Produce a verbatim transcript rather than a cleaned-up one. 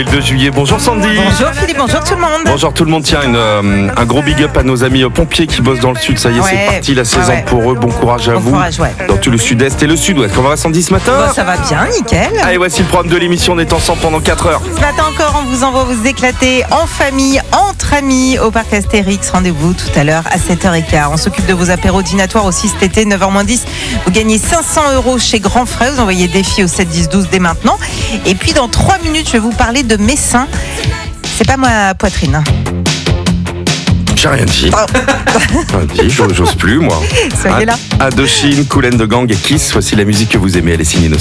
Le deux juillet, bonjour Sandy. Bonjour Philippe, bonjour tout le monde. Bonjour tout le monde, tiens, une, euh, un gros big up à nos amis euh, pompiers qui bossent dans le sud, ça y est, Ouais, c'est parti la saison ouais, ouais. pour eux, bon courage à Bon vous. courage, ouais. Dans tout le sud-est et le sud-ouest. Comment va Sandy ce matin? Bon, ça va bien, nickel. Allez, voici le programme de l'émission, on est ensemble pendant quatre heures. Ce matin encore, on vous envoie vous éclater en famille, entre amis, au parc Astérix. Rendez-vous tout à l'heure à sept heures quinze. On s'occupe de vos apéros dînatoires aussi cet été, neuf heures moins dix. Vous gagnez cinq cents euros chez Grand Frais. Vous envoyez défi au sept dix douze dès maintenant. Et puis dans trois minutes, je vais vous parler de mes seins. C'est pas ma poitrine. hein. J'ai rien dit. Rien dit, j'ose j'ose plus moi. Soyez là. Indochine, Kool and the Gang et Kiss, voici la musique que vous aimez, elle est signée Nostalgie.